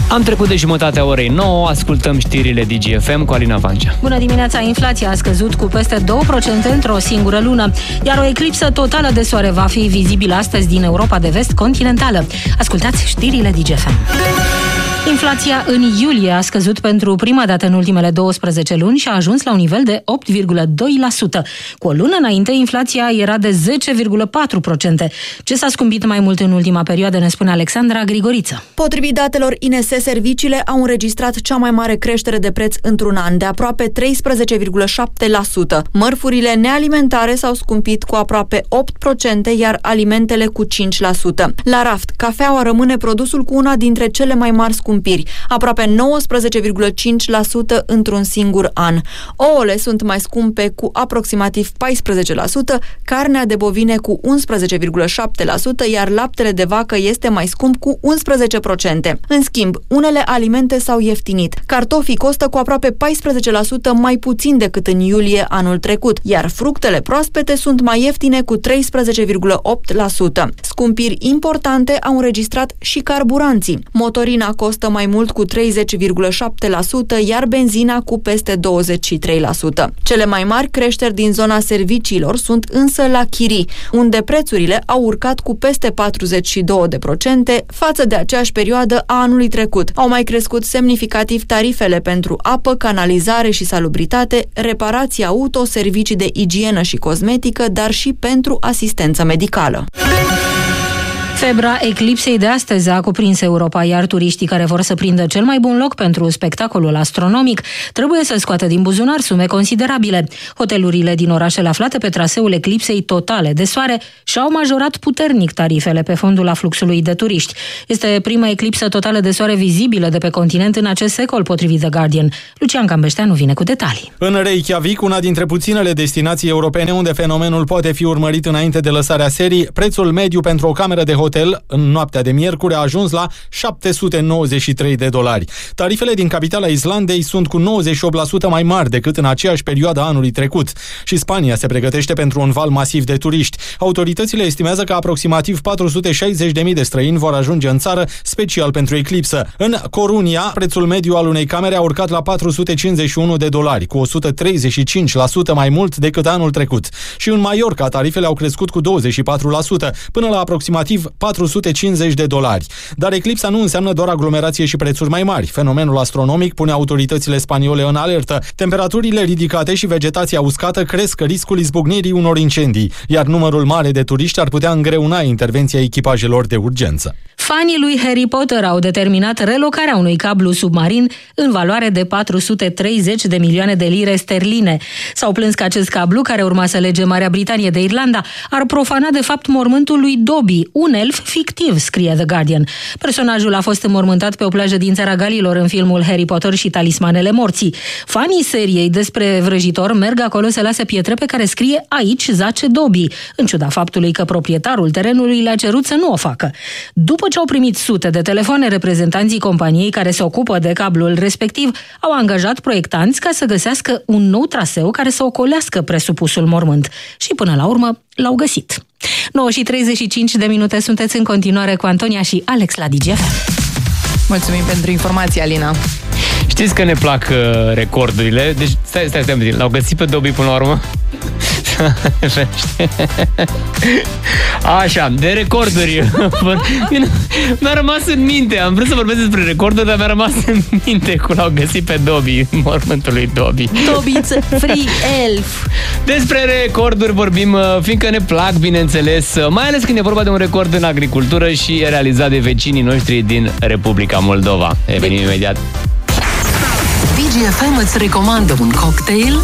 Am trecut de jumătatea orei 9, ascultăm știrile DGFM cu Alina Vancea. Bună dimineața! Inflația a scăzut cu peste 2% într-o singură lună, iar o eclipsă totală de soare va fi vizibilă astăzi din Europa de Vest continentală. Ascultați știrile DGFM. Inflația în iulie a scăzut pentru prima dată în ultimele 12 luni și a ajuns la un nivel de 8,2%. Cu o lună înainte, inflația era de 10,4%. Ce s-a scumpit mai mult în ultima perioadă, ne spune Alexandra Grigoriță. Potrivit datelor INS, serviciile au înregistrat cea mai mare creștere de preț într-un an, de aproape 13,7%. Mărfurile nealimentare s-au scumpit cu aproape 8%, iar alimentele cu 5%. La raft, cafeaua rămâne produsul cu una dintre cele mai mari scumpiri, aproape 19,5% într-un singur an. Ouăle sunt mai scumpe cu aproximativ 14%, carnea de bovine cu 11,7%, iar laptele de vacă este mai scump cu 11%. În schimb, unele alimente s-au ieftinit. Cartofii costă cu aproape 14% mai puțin decât în iulie anul trecut, iar fructele proaspete sunt mai ieftine cu 13,8%. Scumpiri importante au înregistrat și carburanții. Motorina costă mai mult cu 30,7%, iar benzina cu peste 23%. Cele mai mari creșteri din zona serviciilor sunt însă la chirii, unde prețurile au urcat cu peste 42% față de aceeași perioadă a anului trecut. Au mai crescut semnificativ tarifele pentru apă, canalizare și salubritate, reparații auto, servicii de igienă și cosmetică, dar și pentru asistență medicală. Febra eclipsei de astăzi a cuprins Europa, iar turiștii care vor să prindă cel mai bun loc pentru spectacolul astronomic trebuie să scoată din buzunar sume considerabile. Hotelurile din orașele aflate pe traseul eclipsei totale de soare și-au majorat puternic tarifele pe fondul afluxului de turiști. Este prima eclipsă totală de soare vizibilă de pe continent în acest secol, potrivit The Guardian. Lucian Cambeșteanu vine cu detalii. În Reykjavik, una dintre puținele destinații europene unde fenomenul poate fi urmărit înainte de lăsarea serii, prețul mediu pentru o cameră de hotel în noaptea de miercuri a ajuns la $793. Tarifele din capitala Islandei sunt cu 98% mai mari decât în aceeași perioadă anului trecut. Și Spania se pregătește pentru un val masiv de turiști. Autoritățile estimează că aproximativ 460.000 de străini vor ajunge în țară special pentru eclipsă. În Corunia, prețul mediu al unei camere a urcat la $451, cu 135% mai mult decât anul trecut. Și în Mallorca, tarifele au crescut cu 24%, până la aproximativ $450. Dar eclipsa nu înseamnă doar aglomerație și prețuri mai mari. Fenomenul astronomic pune autoritățile spaniole în alertă. Temperaturile ridicate și vegetația uscată cresc riscul izbucnirii unor incendii, iar numărul mare de turiști ar putea îngreuna intervenția echipajelor de urgență. Fanii lui Harry Potter au determinat relocarea unui cablu submarin în valoare de 430 de milioane de lire sterline. S-au plâns că acest cablu, care urma să lege Marea Britanie de Irlanda, ar profana de fapt mormântul lui Dobby, un elf fictiv, scrie The Guardian. Personajul a fost înmormântat pe o plajă din Țara Galilor în filmul Harry Potter și Talismanele Morții. Fanii seriei despre vrăjitor merg acolo să lase pietre pe care scrie "Aici zace Dobby", în ciuda faptului că proprietarul terenului le-a cerut să nu o facă. După ce au primit sute de telefoane, reprezentanții companiei care se ocupă de cablul respectiv au angajat proiectanți ca să găsească un nou traseu care să ocolească presupusul mormânt. Și până la urmă l-au găsit. 9:35 sunteți în continuare cu Antonia și Alex la DGFM. Mulțumim pentru informații, Alina. Știți că ne plac recordurile. Deci, stai, l-au găsit pe Dobby până la urmă? Așa, de recorduri. Mi-a rămas în minte. Am vrut să vorbesc despre recorduri, dar mi-a rămas în minte cum l-au găsit pe Dobby, mormântul lui Dobby. Dobby, free elf. Despre recorduri vorbim, fiindcă ne plac, bineînțeles, mai ales când e vorba de un record în agricultură și realizat de vecinii noștri din Republica Moldova. Revenim imediat. DGFM îți recomandă un cocktail